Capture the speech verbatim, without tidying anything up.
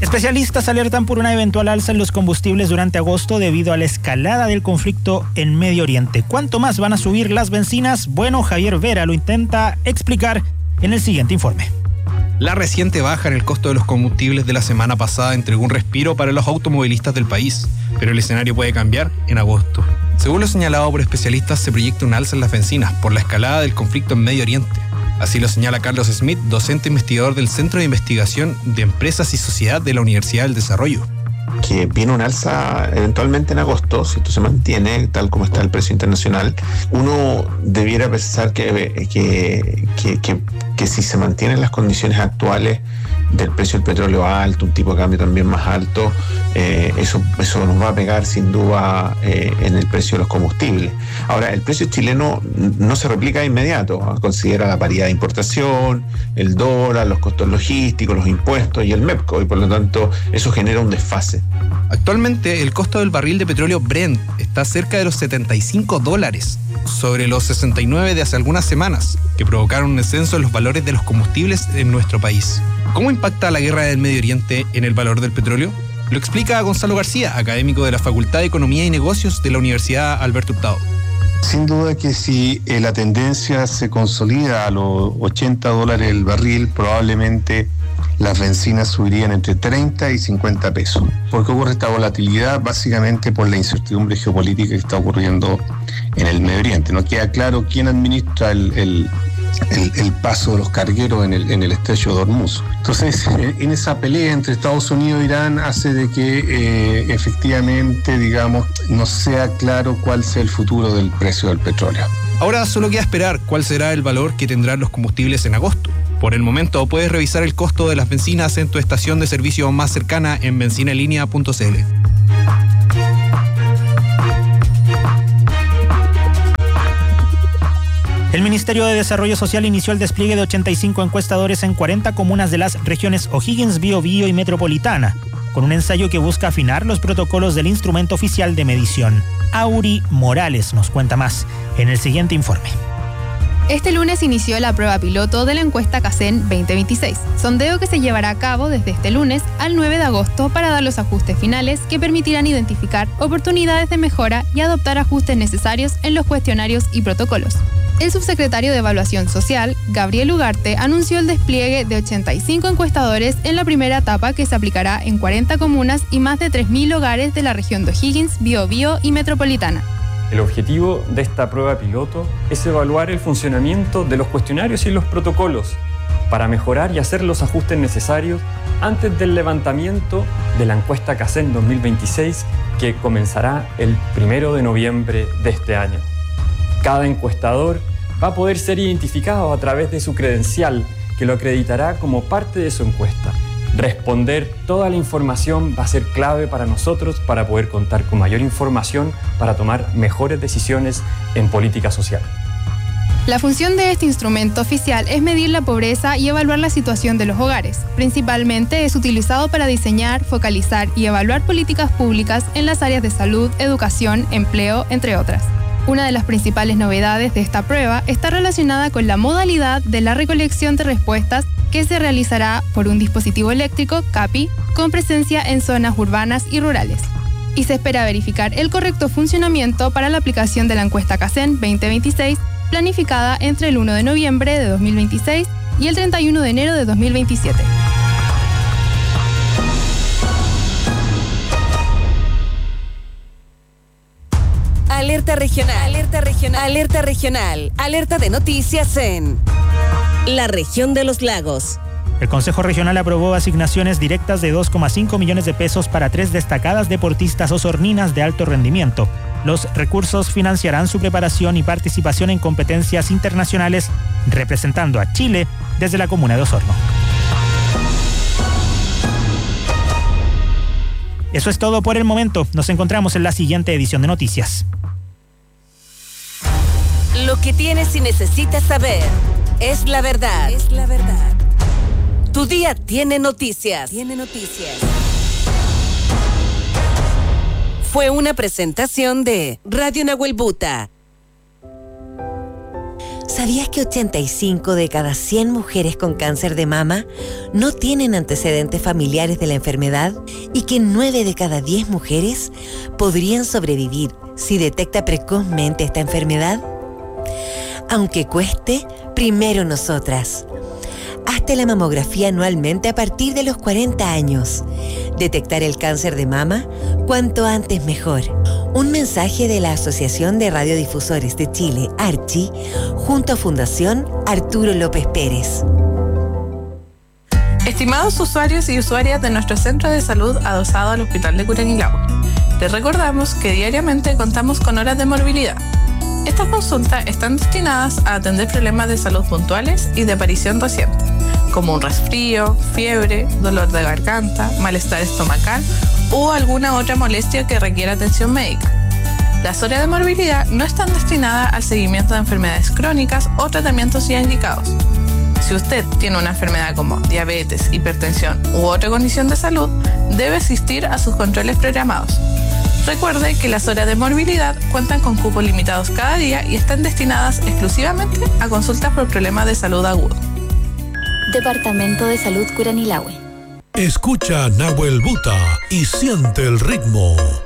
Especialistas alertan por una eventual alza en los combustibles durante agosto debido a la escalada del conflicto en Medio Oriente. ¿Cuánto más van a subir las bencinas? Bueno, Javier Vera lo intenta explicar en el siguiente informe. La reciente baja en el costo de los combustibles de la semana pasada entregó un respiro para los automovilistas del país, pero el escenario puede cambiar en agosto. Según lo señalado por especialistas, se proyecta un alza en las bencinas por la escalada del conflicto en Medio Oriente. Así lo señala Carlos Smith, docente investigador del Centro de Investigación de Empresas y Sociedad de la Universidad del Desarrollo. Que viene un alza eventualmente en agosto, si esto se mantiene tal como está el precio internacional. Uno debiera pensar que, que, que, que, que si se mantienen las condiciones actuales del precio del petróleo alto, un tipo de cambio también más alto, eh, eso, eso nos va a pegar sin duda eh, en el precio de los combustibles. Ahora, el precio chileno no se replica de inmediato, considera la paridad de importación, el dólar, los costos logísticos, los impuestos y el MEPCO, y por lo tanto eso genera un desfase. Actualmente el costo del barril de petróleo Brent está cerca de los setenta y cinco dólares, sobre los sesenta y nueve de hace algunas semanas, que provocaron un descenso en los valores de los combustibles en nuestro país. ¿Cómo impacta la guerra del Medio Oriente en el valor del petróleo? Lo explica Gonzalo García, académico de la Facultad de Economía y Negocios de la Universidad Alberto Hurtado. Sin duda que si eh, la tendencia se consolida a los ochenta dólares el barril, probablemente las bencinas subirían entre treinta y cincuenta pesos. ¿Por qué ocurre esta volatilidad? Básicamente por la incertidumbre geopolítica que está ocurriendo en el Medio Oriente. No queda claro quién administra el, el, el, el paso de los cargueros en el, en el estrecho de Hormuz. Entonces, en esa pelea entre Estados Unidos e Irán hace de que eh, efectivamente, digamos, no sea claro cuál sea el futuro del precio del petróleo. Ahora solo queda esperar cuál será el valor que tendrán los combustibles en agosto. Por el momento, puedes revisar el costo de las bencinas en tu estación de servicio más cercana en benzina en línea punto c l. El Ministerio de Desarrollo Social inició el despliegue de ochenta y cinco encuestadores en cuarenta comunas de las regiones O'Higgins, Biobío y Metropolitana, con un ensayo que busca afinar los protocolos del instrumento oficial de medición. Auri Morales nos cuenta más en el siguiente informe. Este lunes inició la prueba piloto de la encuesta CACEN veinte veintiséis, sondeo que se llevará a cabo desde este lunes al nueve de agosto para dar los ajustes finales que permitirán identificar oportunidades de mejora y adoptar ajustes necesarios en los cuestionarios y protocolos. El subsecretario de Evaluación Social, Gabriel Ugarte, anunció el despliegue de ochenta y cinco encuestadores en la primera etapa que se aplicará en cuarenta comunas y más de tres mil hogares de la región de O'Higgins, Biobío y Metropolitana. El objetivo de esta prueba piloto es evaluar el funcionamiento de los cuestionarios y los protocolos para mejorar y hacer los ajustes necesarios antes del levantamiento de la encuesta CACEN dos mil veintiséis que comenzará el primero de noviembre de este año. Cada encuestador va a poder ser identificado a través de su credencial que lo acreditará como parte de su encuesta. Responder toda la información va a ser clave para nosotros para poder contar con mayor información para tomar mejores decisiones en política social. La función de este instrumento oficial es medir la pobreza y evaluar la situación de los hogares. Principalmente es utilizado para diseñar, focalizar y evaluar políticas públicas en las áreas de salud, educación, empleo, entre otras. Una de las principales novedades de esta prueba está relacionada con la modalidad de la recolección de respuestas que se realizará por un dispositivo eléctrico, CAPI, con presencia en zonas urbanas y rurales. Y se espera verificar el correcto funcionamiento para la aplicación de la encuesta CACEN veinte veintiséis, planificada entre el uno de noviembre de dos mil veintiséis y el treinta y uno de enero de dos mil veintisiete. Alerta regional, alerta regional, alerta regional, alerta de noticias en la región de los lagos. El Consejo Regional aprobó asignaciones directas de dos coma cinco millones de pesos para tres destacadas deportistas osorninas de alto rendimiento. Los recursos financiarán su preparación y participación en competencias internacionales representando a Chile desde la comuna de Osorno. Eso es todo por el momento. Nos encontramos en la siguiente edición de Noticias. Lo que tienes y necesitas saber es la verdad. Es la verdad. Tu día tiene noticias. Tiene noticias. Fue una presentación de Radio Nahuel Buta. ¿Sabías que ochenta y cinco de cada cien mujeres con cáncer de mama no tienen antecedentes familiares de la enfermedad y que nueve de cada diez mujeres podrían sobrevivir si detecta precozmente esta enfermedad? Aunque cueste, primero nosotras. Hazte la mamografía anualmente a partir de los cuarenta años. Detectar el cáncer de mama cuanto antes mejor. Un mensaje de la Asociación de Radiodifusores de Chile, ARCHI, junto a Fundación Arturo López Pérez. Estimados usuarios y usuarias de nuestro centro de salud adosado al Hospital de Curanilahue, les recordamos que diariamente contamos con horas de morbilidad. Estas consultas están destinadas a atender problemas de salud puntuales y de aparición reciente, como un resfrío, fiebre, dolor de garganta, malestar estomacal o alguna otra molestia que requiera atención médica. Las horas de morbilidad no están destinadas al seguimiento de enfermedades crónicas o tratamientos ya indicados. Si usted tiene una enfermedad como diabetes, hipertensión u otra condición de salud, debe asistir a sus controles programados. Recuerde que las horas de morbilidad cuentan con cupos limitados cada día y están destinadas exclusivamente a consultas por problemas de salud agudo. Departamento de Salud Curanilahue. Escucha Nahuel Buta y siente el ritmo.